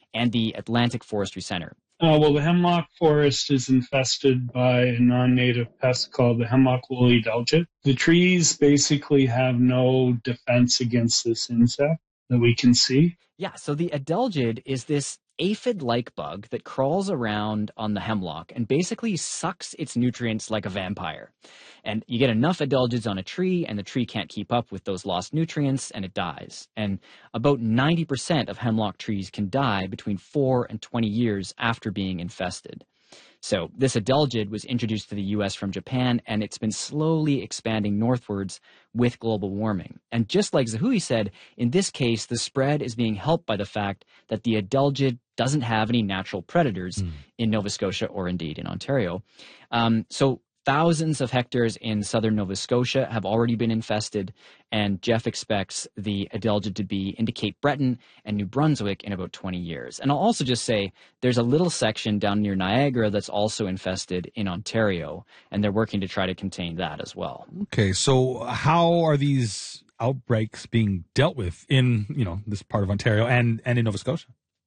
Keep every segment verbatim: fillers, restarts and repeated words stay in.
and the Atlantic Forestry Center. Uh, well, the hemlock forest is infested by a non-native pest called the hemlock woolly adelgid. The trees basically have no defense against this insect that we can see. Yeah, so the adelgid is this aphid-like bug that crawls around on the hemlock and basically sucks its nutrients like a vampire. And you get enough adelgids on a tree, and the tree can't keep up with those lost nutrients, and it dies. And about ninety percent of hemlock trees can die between four and twenty years after being infested. So this adelgid was introduced to the U S from Japan, and it's been slowly expanding northwards with global warming. And just like Zahui said, in this case, the spread is being helped by the fact that the adelgid doesn't have any natural predators mm. in Nova Scotia or indeed in Ontario. Um, so thousands of hectares in southern Nova Scotia have already been infested, and Jeff expects the adelgid to be into Cape Breton and New Brunswick in about twenty years. And I'll also just say there's a little section down near Niagara that's also infested in Ontario, and they're working to try to contain that as well. Okay, so how are these outbreaks being dealt with in, you know, this part of Ontario and, and in Nova Scotia?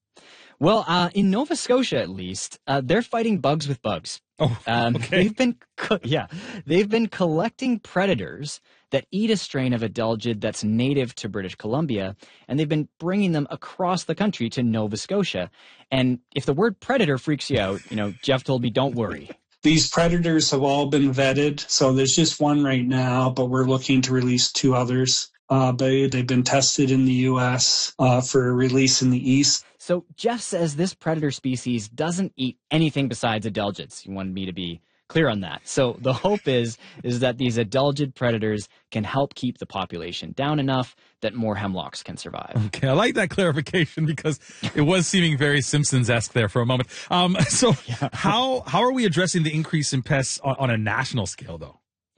Well, uh, in Nova Scotia, at least, uh, they're fighting bugs with bugs. Oh, um, okay. They've been, co- yeah, they've been collecting predators that eat a strain of adelgid that's native to British Columbia, and they've been bringing them across the country to Nova Scotia. And if the word predator freaks you out, you know, Jeff told me, don't worry. These predators have all been vetted, so there's just one right now, but we're looking to release two others. Uh, they, they've been tested in the U S uh, for release in the East. So Jeff says this predator species doesn't eat anything besides adelgids. He wanted me to be clear on that. So the hope is is that these adelgid predators can help keep the population down enough that more hemlocks can survive. Okay, I like that clarification because it was seeming very Simpsons-esque there for a moment. Um, so yeah. how how are we addressing the increase in pests on, on a national scale, though?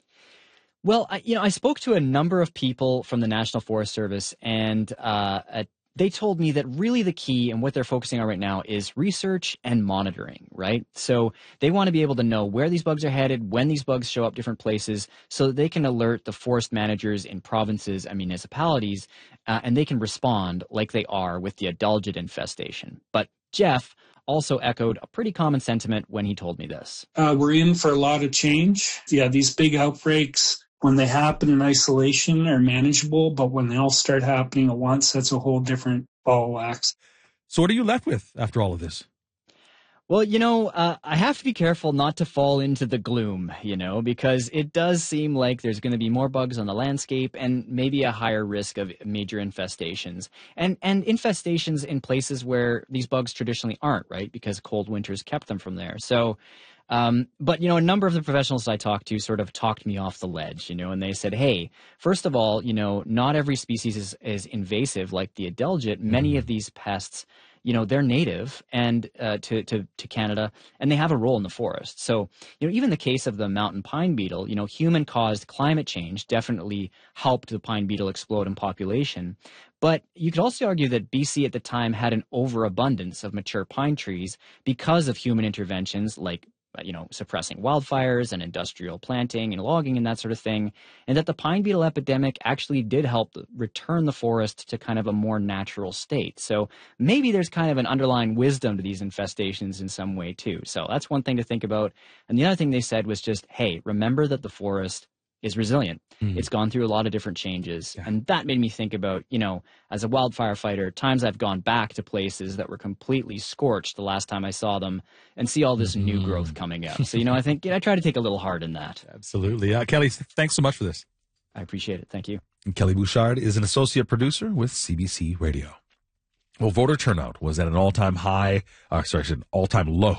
Well, I, you know, I spoke to a number of people from the National Forest Service, and uh, at they told me that really the key and what they're focusing on right now is research and monitoring, right? So they want to be able to know where these bugs are headed, when these bugs show up different places, so that they can alert the forest managers in provinces and municipalities, uh, and they can respond like they are with the adelgid infestation. But Jeff also echoed a pretty common sentiment when he told me this. Uh, we're in for a lot of change. Yeah, these big outbreaks, when they happen in isolation, are manageable, but when they all start happening at once, that's a whole different ball of wax. So what are you left with after all of this? Well, you know, uh, I have to be careful not to fall into the gloom, you know, because it does seem like there's going to be more bugs on the landscape and maybe a higher risk of major infestations. And and infestations in places where these bugs traditionally aren't, right, because cold winters kept them from there. So Um, but, you know, a number of the professionals I talked to sort of talked me off the ledge, you know, and they said, hey, first of all, you know, not every species is, is invasive like the adelgid. Many of these pests, you know, they're native and uh, to, to, to Canada, and they have a role in the forest. So, you know, even the case of the mountain pine beetle, you know, human-caused climate change definitely helped the pine beetle explode in population. But you could also argue that B C at the time had an overabundance of mature pine trees because of human interventions like you know, suppressing wildfires and industrial planting and logging and that sort of thing, and that the pine beetle epidemic actually did help return the forest to kind of a more natural state. So maybe there's kind of an underlying wisdom to these infestations in some way too. So that's one thing to think about. And the other thing they said was just, hey, remember that the forest is resilient. Mm-hmm. It's gone through a lot of different changes. Yeah. And that made me think about, you know, as a wildfire fighter, times I've gone back to places that were completely scorched the last time I saw them and see all this mm-hmm. new growth coming up. So, you know, I think, you know, I try to take a little heart in that. Absolutely. Uh, Kelly, thanks so much for this. I appreciate it. Thank you. And Kelly Bouchard is an associate producer with C B C Radio. Well, voter turnout was at an all-time high, uh, sorry, an all-time low.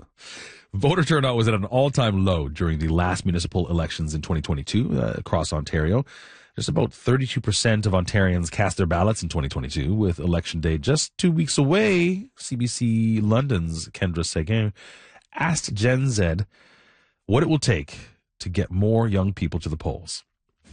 Voter turnout was at an all-time low during the last municipal elections in twenty twenty-two uh, across Ontario. Just about thirty-two percent of Ontarians cast their ballots in twenty twenty-two, with Election Day just two weeks away. C B C London's Kendra Seguin asked Gen Z what it will take to get more young people to the polls.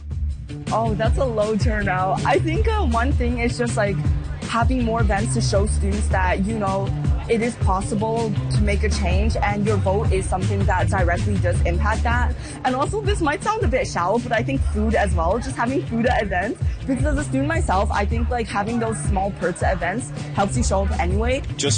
Oh, that's a low turnout. I think uh, one thing is just like having more events to show students that, you know, it is possible to make a change and your vote is something that directly does impact that. And also, this might sound a bit shallow, but I think food as well, just having food at events, because as a student myself, I think like having those small perks at events helps you show up anyway. Just